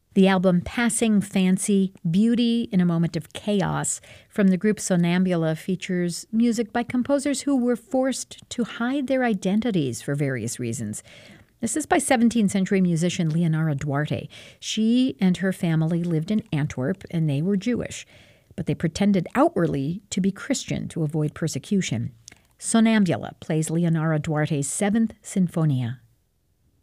The album Passing Fancy, Beauty in a Moment of Chaos from the group Sonambula features music by composers who were forced to hide their identities for various reasons. This is by 17th century musician Leonora Duarte. She and her family lived in Antwerp, and they were Jewish, but they pretended outwardly to be Christian to avoid persecution. Sonambula plays Leonora Duarte's Seventh Sinfonia.